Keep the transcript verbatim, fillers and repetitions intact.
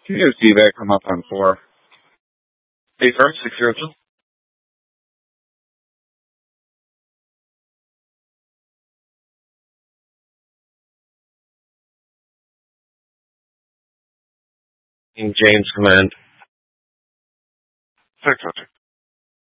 Can you see that come up on four? Hey, first, six zero two. James command. Six zero two.